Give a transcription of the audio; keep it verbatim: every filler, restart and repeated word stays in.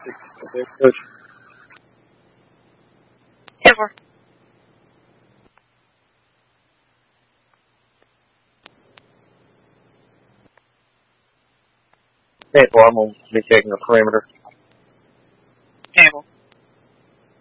Okay, Coach. ten four. Hey, well, I'm going to be taking the perimeter.